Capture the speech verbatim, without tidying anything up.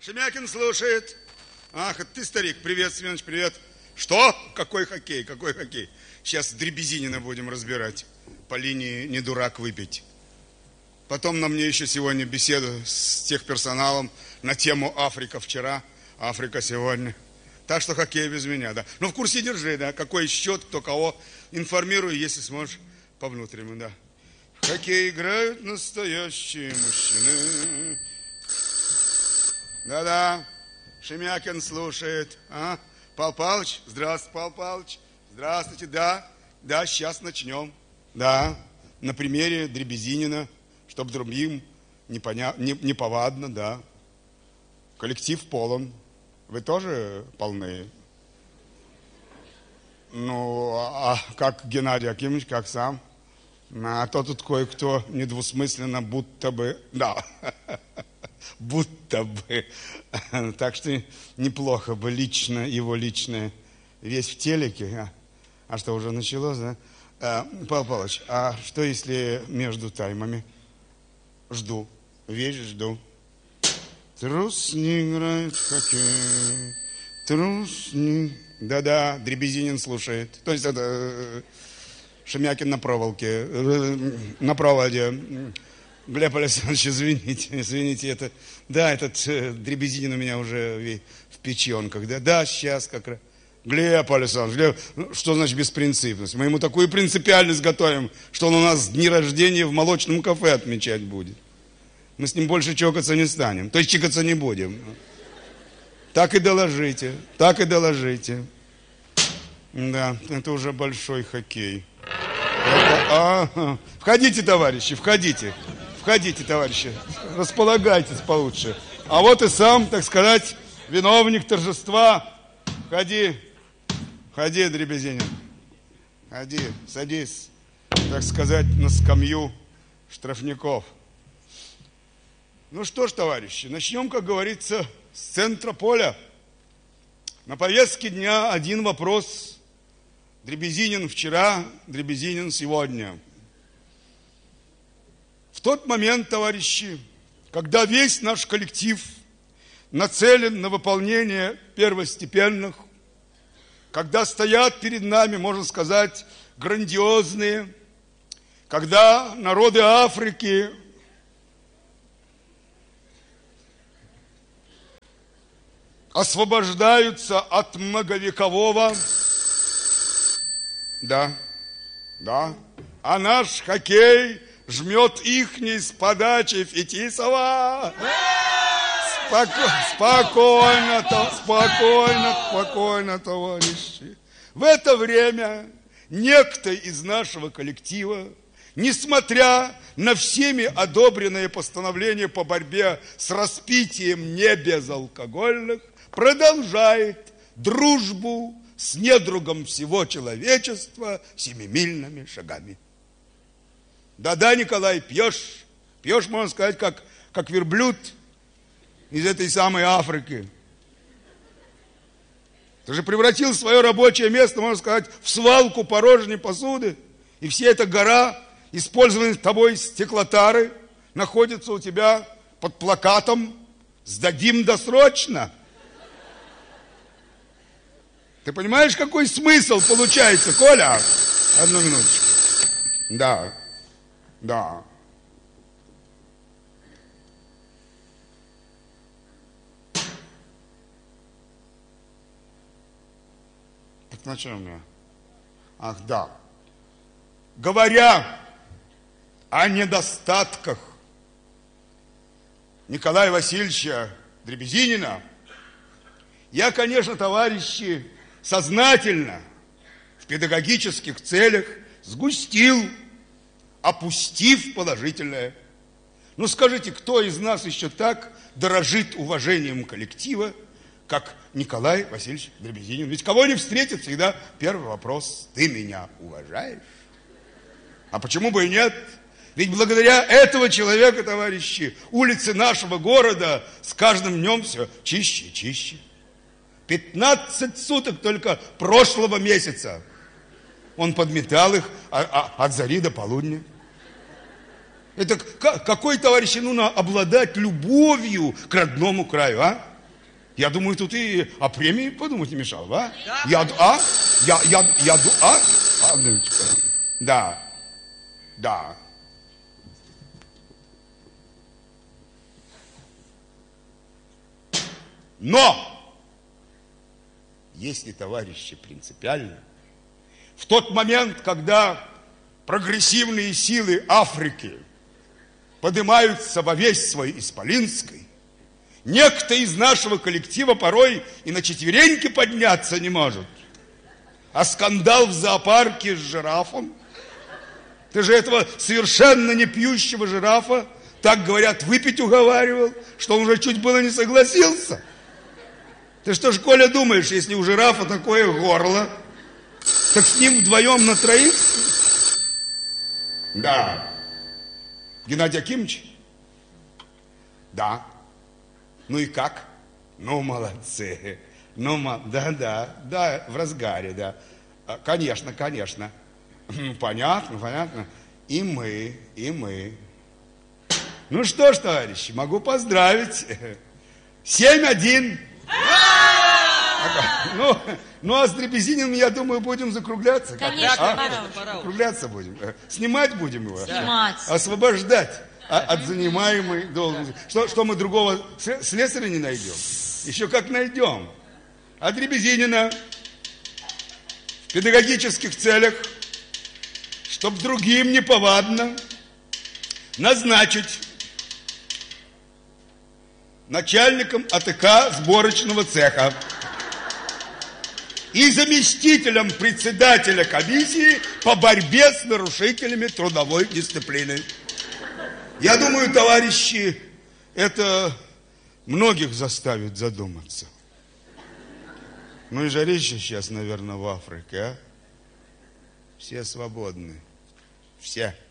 Шемякин слушает. Ах, это ты, старик. Привет, Семенович, привет. Что? Какой хоккей? Какой хоккей? Сейчас Дребезинина будем разбирать. По линии «Не дурак выпить». Потом на мне еще сегодня беседа с техперсоналом на тему «Африка вчера, Африка сегодня». Так что хоккей без меня, да. Ну, в курсе держи, да. Какой счет, кто кого. Информирую, если сможешь, по внутреннему, да. В хоккей играют настоящие мужчины. Да-да. Шемякин слушает. А? Пал Палыч? Здравствуйте, Пал Палыч. Здравствуйте, да. Да, сейчас начнем. Да. На примере Дребезинина, чтобы другим непоня... не, неповадно, да. Коллектив полон. Вы тоже полны? Ну, а как Геннадий Акимович, как сам? А то тут кое-кто недвусмысленно будто бы... Да, будто бы. Так что неплохо бы лично, его личное. Весь в телеке. А, а что, уже началось, да? А, Павел Павлович, а что если между таймами? Жду. Весь жду. Трус не играет в хоккей. Трус не... Да-да, Дребезинин слушает. То есть это Шемякин на проволоке, на проводе. Глеб Александрович, извините, извините, это... Да, этот Дребезинин у меня уже в печенках. Да, да, сейчас как раз. Глеб Александрович, Глеб, что значит беспринципность? Мы ему такую принципиальность готовим, что он у нас дни рождения в молочном кафе отмечать будет. Мы с ним больше чокаться не станем. То есть чикаться не будем. Так и доложите. Так и доложите. Да, это уже большой хоккей. Это, а, входите, товарищи, входите. Входите, товарищи. Располагайтесь получше. А вот и сам, так сказать, виновник торжества. Входи. Входи, Дребезинин. Ходи, садись, так сказать, на скамью штрафников. Ну что ж, товарищи, начнем, как говорится, с центра поля. На повестке дня один вопрос. Дребезинин вчера, Дребезинин сегодня. В тот момент, товарищи, когда весь наш коллектив нацелен на выполнение первостепенных, когда стоят перед нами, можно сказать, грандиозные, когда народы Африки освобождаются от многовекового, да, да, а наш хоккей жмет ихний с подачи Фетисова. Споко... Спокойно, то... спокойно, спокойно, товарищи. В это время некто из нашего коллектива, несмотря на всеми одобренные постановления по борьбе с распитием небезалкогольных, продолжает дружбу с недругом всего человечества семимильными шагами. Да-да, Николай, пьешь, пьешь, можно сказать, как, как верблюд из этой самой Африки. Ты же превратил свое рабочее место, можно сказать, в свалку порожней посуды, и вся эта гора использованных тобой стеклотары находится у тебя под плакатом «Сдадим досрочно». Ты понимаешь, какой смысл получается, Коля? Одну минуточку. Да, да. Так на чем я? Ах, да. Говоря о недостатках Николая Васильевича Дребезинина, я, конечно, товарищи, сознательно в педагогических целях сгустил, опустив положительное. Ну, скажите, кто из нас еще так дорожит уважением коллектива, как Николай Васильевич Дребезинин? Ведь кого не встретит, всегда первый вопрос: ты меня уважаешь? А почему бы и нет? Ведь благодаря этого человека, товарищи, улицы нашего города с каждым днем все чище и чище. пятнадцать суток только прошлого месяца он подметал их от зари до полудня. Это какой, товарищи, нужно обладать любовью к родному краю, а? Я думаю, тут и о премии подумать не мешало, а? Да. Я, а? Я, я, я, а? а? Да, да. Но, если, товарищи, принципиально, в тот момент, когда прогрессивные силы Африки поднимаются во весь свой исполинской, некто из нашего коллектива порой и на четвереньки подняться не может. А скандал в зоопарке с жирафом. Ты же этого совершенно не пьющего жирафа, так говорят, выпить уговаривал, что он уже чуть было не согласился. Ты что ж, Коля, думаешь, если у жирафа такое горло, так с ним вдвоем на троих? Да. Геннадий Акимович? Да. Ну и как? Ну, молодцы. Ну, да, да, да, в разгаре, да. Конечно, конечно. Понятно, понятно. И мы, и мы. Ну что ж, товарищи, могу поздравить. семь один. Ну, ну, а с Дребезининым, я думаю, будем закругляться. Конечно, а? пора, пора. Закругляться будем. Снимать будем его? Снимать. Освобождать от занимаемой должности. Что, что мы другого слесаря не найдем? Еще как найдем. А Дребезинина в педагогических целях, чтоб другим неповадно, назначить начальником АТК сборочного цеха и заместителем председателя комиссии по борьбе с нарушителями трудовой дисциплины. Я думаю, товарищи, это многих заставит задуматься. Ну и жарище сейчас, наверное, в Африке, а? Все свободны. Все.